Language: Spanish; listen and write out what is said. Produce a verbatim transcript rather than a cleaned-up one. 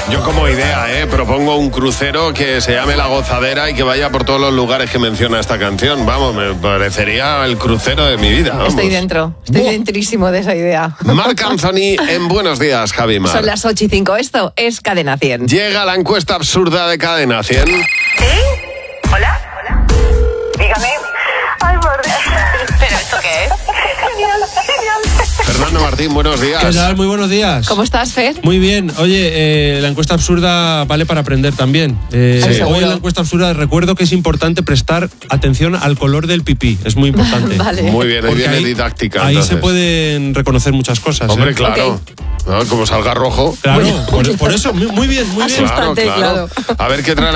Yo como idea, ¿eh? propongo un crucero que se llame La Gozadera y que vaya por todos los lugares que menciona esta canción. Vamos, me parecería el crucero de mi vida. Vamos. Estoy dentro, estoy Buah. dentrísimo de esa idea. Marc Anthony en Buenos Días, Javi Mar. Son las ocho y cinco, esto es Cadena cien. Llega la encuesta absurda de Cadena cien. ¿Sí? ¿Hola? ¿Hola? Dígame. Ay, por Dios. ¿Pero esto qué es? Genial, genial. Fernando Martín, buenos días. ¿Qué tal? Muy buenos días. ¿Cómo estás, Fer? Muy bien. Oye, eh, la encuesta absurda vale para aprender también. Eh, Sí, seguro. hoy en la encuesta absurda recuerdo que es importante prestar atención al color del pipí. Es muy importante. Vale. Muy bien, ahí Porque viene ahí, didáctica. ahí entonces. se pueden reconocer muchas cosas. Hombre, ¿eh? claro. Ok. ¿No? Como salga rojo. Claro, por, por eso, muy, muy bien, muy bien. Asustante, claro. A ver qué trae la